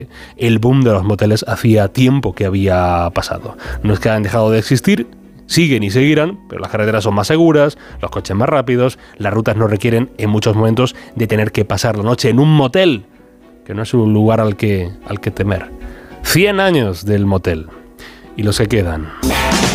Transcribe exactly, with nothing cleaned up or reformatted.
el boom de los moteles hacía tiempo que había pasado. No es que hayan dejado de existir, siguen y seguirán, pero las carreteras son más seguras, los coches más rápidos, las rutas no requieren en muchos momentos de tener que pasar la noche en un motel, que no es un lugar al que, al que temer. cien años del motel y los que quedan.